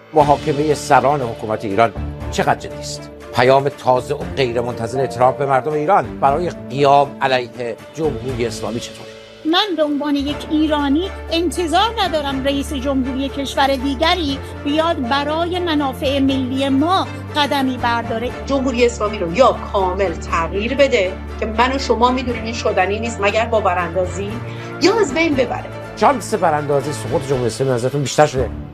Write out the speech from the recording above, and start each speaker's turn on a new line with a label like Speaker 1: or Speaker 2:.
Speaker 1: محاکمه سران حکومت ایران چقدر جدی است؟ پیام تازه و غیر منتظر ترامپ به مردم ایران برای قیام علیه جمهوری اسلامی چطور؟
Speaker 2: من به عنوان یک ایرانی انتظار ندارم رئیس جمهوری کشور دیگری بیاد برای منافع ملی ما قدمی برداره.
Speaker 3: جمهوری اسلامی رو یا کامل تغییر بده که من و شما میدونیم این شدنی نیست مگر با براندازی، یا از بین ببره.
Speaker 1: شانس براندازی سقوط جمهوری اسلامی نظرتون بیشتر شده